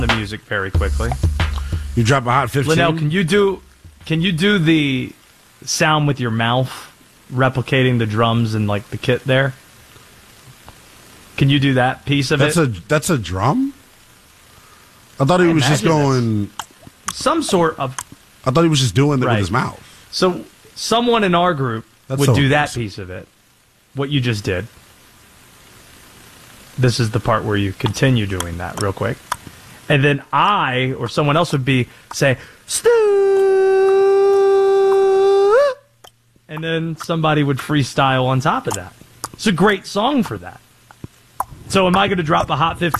the music very quickly. You drop a hot 15? Linnell, can you do the sound with your mouth, replicating the drums and like the kit there? Can you do that piece of it? That's a drum? I thought he was just going... Some sort of... I thought he was just doing it with his mouth. So someone in our group would do that impressive. piece of it. What you just did. This is the part where you continue doing that real quick. And then I or someone else would say, Stu! And then somebody would freestyle on top of that. It's a great song for that. So am I going to drop a Hot 15